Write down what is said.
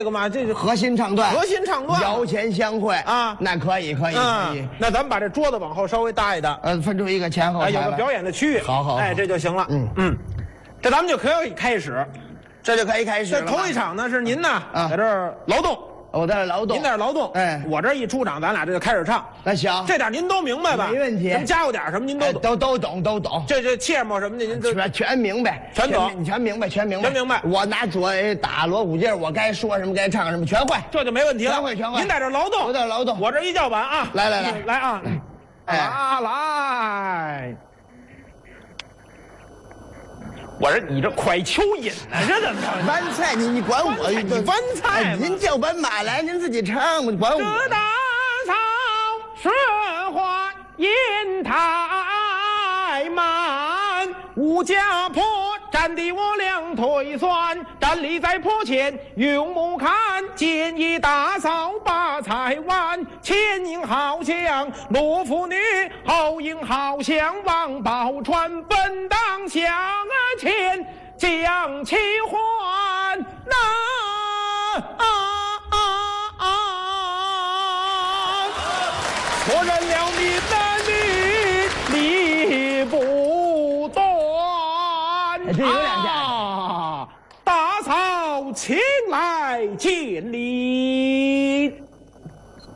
这个嘛，这是核心唱段， 核心唱段， 摇钱相会啊， 那可以。 那咱们把这桌子往后稍微搭一搭， 分出一个前后台， 有个表演的区域。 好， 哎，这就行了。这咱们就可以开始， 这就可以开始了。 这头一场呢是您呢，在这儿劳动。 我在这劳动， 您在这劳动， 哎， 我这一出场，咱俩这就开始唱。 那行， 这点您都明白吧？ 没问题。 咱加过点什么您都懂， 都懂。 这切末什么的您都全明白， 全懂， 全明白。我拿左打锣鼓劲，我该说什么该唱什么全会， 这就没问题了。 全会。 您在这劳动， 我在这劳动， 我这一叫板啊， 来啊，来。我说你这快蚯蚓呢，这怎么着？ 湾菜你管我？ 你湾菜， 您叫板马来，您自己唱，你管我？ 这大草顺花银太满，吴家坡站地我两腿酸，站立在坡前用目看，见一大嫂把菜碗，前迎好像罗妇女，后迎好像王宝钏，本当向前将其还错认了你的理不断。 这有两下。 大嫂请来见礼。